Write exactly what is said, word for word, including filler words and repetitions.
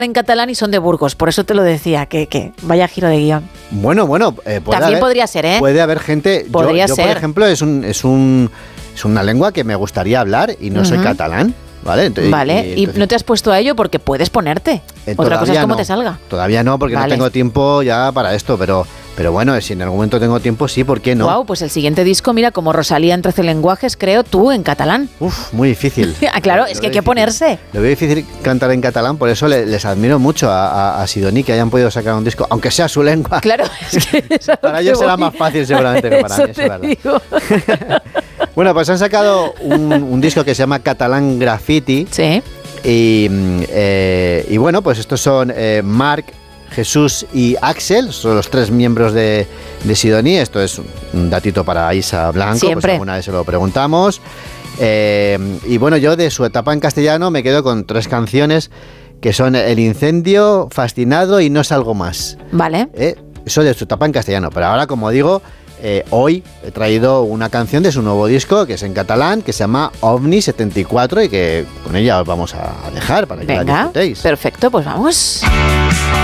en catalán y son de Burgos, por eso te lo decía, que, que vaya giro de guión. Bueno, bueno, eh, puede También haber, podría ser, ¿eh? Puede haber gente. Podría yo, yo ser. por ejemplo, es un, es un, es una lengua que me gustaría hablar y no uh-huh. soy catalán, ¿vale? Entonces, vale. Y, entonces, y no te has puesto a ello porque puedes ponerte. Eh, Otra cosa es cómo no, te salga. Todavía no, porque vale. no tengo tiempo ya para esto, pero. Pero bueno, si en algún momento tengo tiempo, sí, ¿por qué no? Wow, pues el siguiente disco, mira, como Rosalía en trece lenguajes, creo, tú en catalán. Uf, muy difícil. ah, claro, es que hay que ponerse. Lo veo difícil cantar en catalán, por eso le, les admiro mucho a, a, a Sidoní que hayan podido sacar un disco, aunque sea su lengua. Claro, es que es para ellos será más fácil seguramente que para eso mí, te eso digo. Bueno, pues han sacado un, un disco que se llama Catalán Graffiti. Sí. Y, eh, y bueno, pues estos son eh, Marc, Jesús y Axel, son los tres miembros de, de Sidoní. Esto es un datito para Isa Blanco, siempre. Pues alguna vez se lo preguntamos. Eh, y bueno, yo de su etapa en castellano me quedo con tres canciones que son El Incendio, Fascinado y No Salgo Más. Vale. Eh, eso de su etapa en castellano, pero ahora, como digo, eh, hoy he traído una canción de su nuevo disco que es en catalán, que se llama Ovni setenta y cuatro y que con ella os vamos a dejar para que Venga, la disfrutéis. Perfecto, pues vamos.